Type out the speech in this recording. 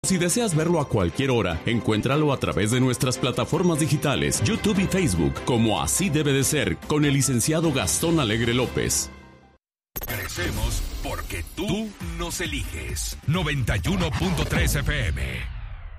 Si deseas verlo a cualquier hora, encuéntralo a través de nuestras plataformas digitales, YouTube y Facebook, como Así Debe de Ser, con el licenciado Gastón Alegre López. Crecemos porque tú nos eliges. 91.3 FM.